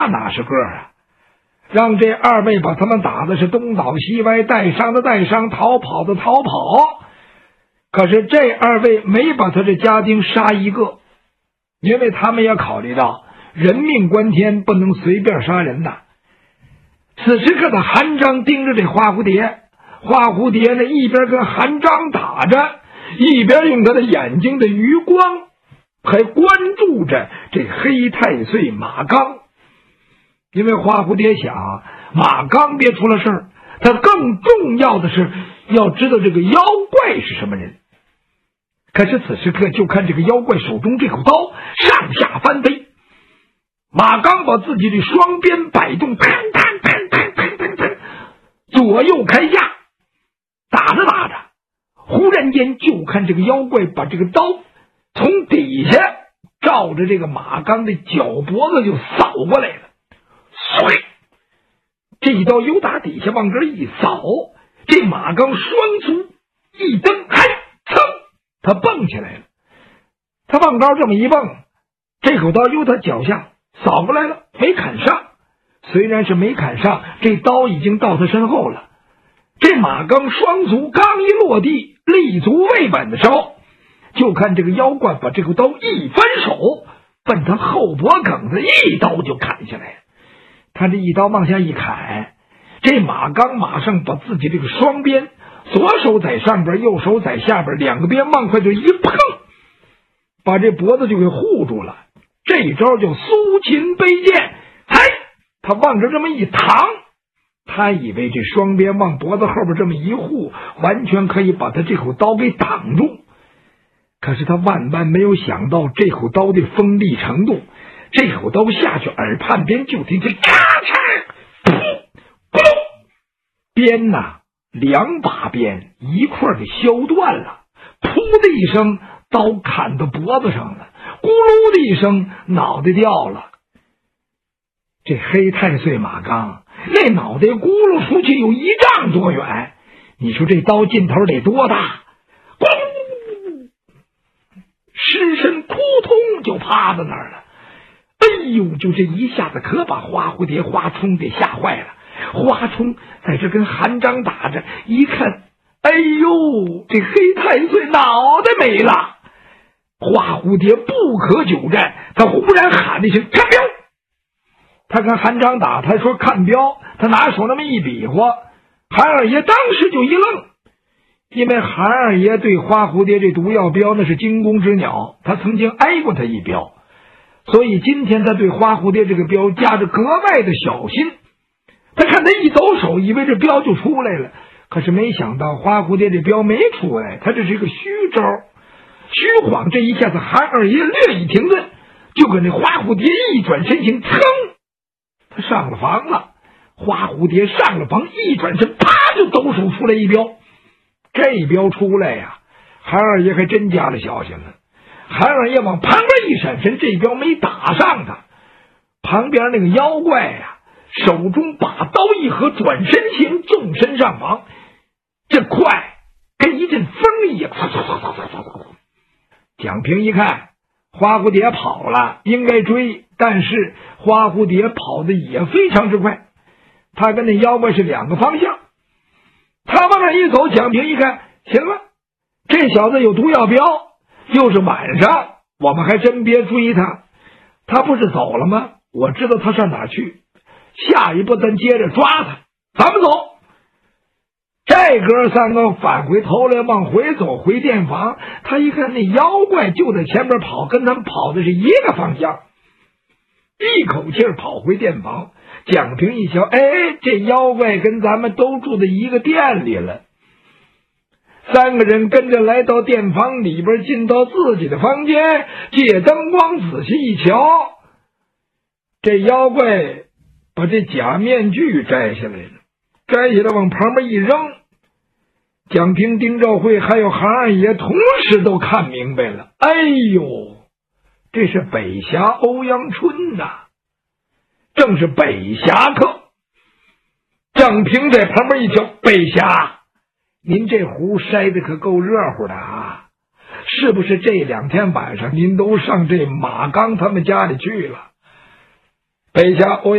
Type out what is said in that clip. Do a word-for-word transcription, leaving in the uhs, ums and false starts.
哪是个啊？让这二位把他们打的是东倒西歪，带伤的带伤，逃跑的逃跑。可是这二位没把他这家丁杀一个，因为他们也考虑到人命关天，不能随便杀人呐。此时刻的韩章盯着这花蝴蝶，花蝴蝶呢一边跟韩章打着，一边用他的眼睛的余光还关注着这黑太岁马刚。因为花蝴蝶想，马刚别出了事儿，他更重要的是要知道这个妖怪是什么人。可是此时刻就看这个妖怪手中这口刀上下翻飞，马刚把自己的双鞭摆动，弹弹弹弹弹弹弹，左右开架，打着打着，忽然间就看这个妖怪把这个刀从底下照着这个马刚的脚脖子就扫过来了。嗖！这一刀由打底下往这一扫，这马刚双足一蹬，嗨，噌，他蹦起来了。他往高这么一蹦，这口刀由他脚下扫过来了，没砍上。虽然是没砍上，这刀已经到他身后了。这马刚双足刚一落地，立足未稳的时候，就看这个妖怪把这口刀一翻手，奔他后脖梗子一刀就砍下来了。他这一刀往下一砍，这马刚马上把自己这个双鞭，左手在上边，右手在下边，两个鞭往快就一碰，把这脖子就给护住了。这一招叫苏秦背剑，嗨，他往这这么一躺，他以为这双鞭往脖子后边这么一护，完全可以把他这口刀给挡住。可是他万万没有想到这口刀的锋利程度，这口刀下去，耳畔边就听见咔嚓，噗咕噜，鞭呐，两把鞭一块给削断了，噗的一声，刀砍到脖子上了，咕噜的一声，脑袋掉了。这黑太岁马刚那脑袋咕噜出去有一丈多远，你说这刀劲头得多大？咕噜，尸身扑通就趴在那儿了。哎呦，就这一下子可把花蝴蝶花冲给吓坏了。花冲在这跟韩章打着，一看，哎呦，这黑太岁脑袋没了。花蝴蝶不可久战，他忽然喊了一声看镖。他跟韩章打，他说看镖，他拿手那么一比划，韩二爷当时就一愣，因为韩二爷对花蝴蝶这毒药镖那是惊弓之鸟，他曾经挨过他一镖，所以今天他对花蝴蝶这个镖加着格外的小心。他看他一抖手，以为这镖就出来了，可是没想到花蝴蝶这镖没出来，他这是一个虚招，虚晃。这一下子韩二爷略一停顿，就跟这花蝴蝶一转身形，噌，他上了房了。花蝴蝶上了房，一转身，啪就抖手出来一镖。这镖出来呀，韩二爷还真加了小心了。韩二爷往旁边一闪身，这镖没打上他。旁边那个妖怪呀，手中把刀一合，转身行，纵身上房。这快跟一阵风一样。蒋平一看花蝴蝶跑了，应该追，但是花蝴蝶跑的也非常之快，他跟那妖怪是两个方向。他往那一走，蒋平一看，行了，这小子有毒药镖，又是晚上，我们还真别追他。他不是走了吗？我知道他上哪去，下一步咱接着抓他。咱们走。这哥三个返回头来往回走，回店房。他一看那妖怪就在前边跑，跟他们跑的是一个方向，一口气跑回店房。蒋平一瞧，哎，这妖怪跟咱们都住在一个店里了。三个人跟着来到店房里边，进到自己的房间，借灯光仔细一瞧，这妖怪把这假面具摘下来了，摘下来往旁边一扔。蒋平、丁兆会还有韩二爷同时都看明白了，哎呦，这是北峡欧阳春呐、啊，正是北侠客。蒋平在旁边一瞧，北侠，您这壶筛的可够热乎的啊！是不是这两天晚上您都上这马刚他们家里去了？北峡欧阳